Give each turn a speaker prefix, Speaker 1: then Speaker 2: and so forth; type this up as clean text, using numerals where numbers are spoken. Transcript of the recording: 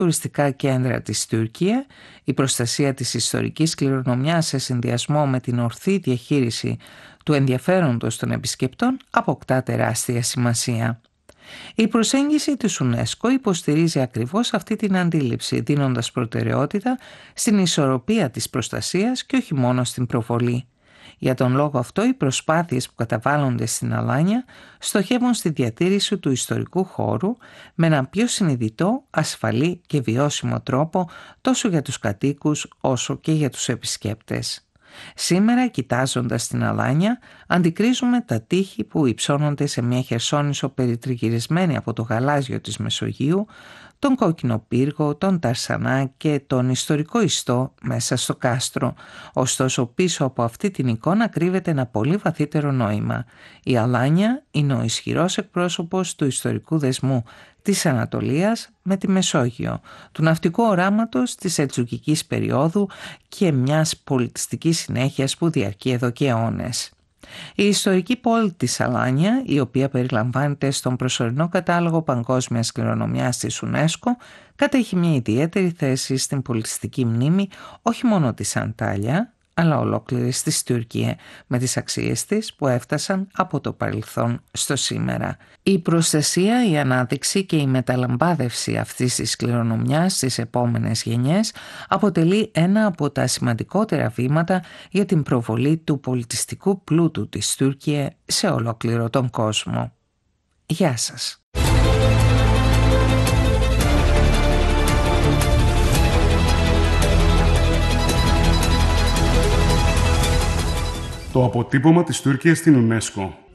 Speaker 1: τουριστικά κέντρα της Τουρκία, η προστασία της ιστορικής κληρονομιάς σε συνδυασμό με την ορθή διαχείριση του ενδιαφέροντος των επισκεπτών αποκτά τεράστια σημασία. Η προσέγγιση της UNESCO υποστηρίζει ακριβώς αυτή την αντίληψη, δίνοντας προτεραιότητα στην ισορροπία της προστασίας και όχι μόνο στην προβολή. Για τον λόγο αυτό, οι προσπάθειες που καταβάλλονται στην Αλάνια στοχεύουν στη διατήρηση του ιστορικού χώρου με έναν πιο συνειδητό, ασφαλή και βιώσιμο τρόπο τόσο για τους κατοίκους όσο και για τους επισκέπτες. Σήμερα, κοιτάζοντας την Αλάνια, αντικρίζουμε τα τείχη που υψώνονται σε μια Χερσόνησο περιτριγυρισμένη από το γαλάζιο της Μεσογείου, τον κόκκινο πύργο, τον Ταρσανά και τον ιστορικό ιστό μέσα στο κάστρο. Ωστόσο, πίσω από αυτή την εικόνα κρύβεται ένα πολύ βαθύτερο νόημα. Η Αλάνια είναι ο ισχυρός εκπρόσωπος του ιστορικού δεσμού της Ανατολίας με τη Μεσόγειο, του ναυτικού οράματος της Σελτζουκικής περίοδου και μιας πολιτιστικής συνέχειας που διαρκεί εδώ και αιώνες. Η ιστορική πόλη της Αλάνια, η οποία περιλαμβάνεται στον προσωρινό κατάλογο παγκόσμιας κληρονομιάς της UNESCO, κατέχει μια ιδιαίτερη θέση στην πολιτιστική μνήμη όχι μόνο της Αντάλια, αλλά ολόκληρης της Τουρκία, με τις αξίες της που έφτασαν από το παρελθόν στο σήμερα. Η προστασία, η ανάδειξη και η μεταλαμπάδευση αυτής της κληρονομιάς στις επόμενες γενιές αποτελεί ένα από τα σημαντικότερα βήματα για την προβολή του πολιτιστικού πλούτου της Τουρκία σε ολόκληρο τον κόσμο. Γεια σας.
Speaker 2: Το αποτύπωμα της Τουρκίας στην UNESCO.